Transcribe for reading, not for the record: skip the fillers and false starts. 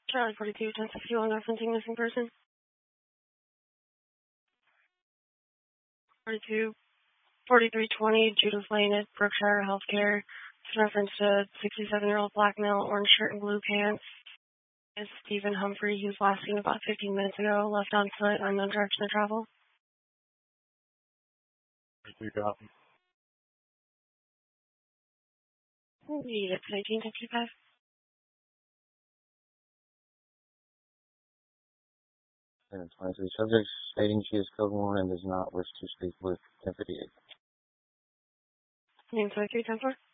Charlie 42, 1061, referencing missing person. 42, 4320, Judith Lane at Brookshire Healthcare. It's in reference to 67-year-old black male, orange shirt and blue pants. It's Stephen Humphrey. He was last seen about 15 minutes ago, left on foot, unknown direction of travel. 42 copy. Need it, 1955. And 23 subjects stating she is code 1 and does not wish to speak with 1058. Name 2310-4.